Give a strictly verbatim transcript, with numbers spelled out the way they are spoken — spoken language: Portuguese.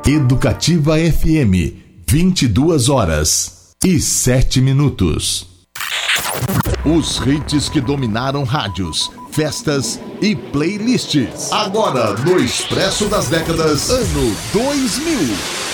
Educativa F M, vinte e duas horas e sete minutos. Os hits que dominaram rádios, festas e playlists. Agora no Expresso das Décadas, ano dois mil.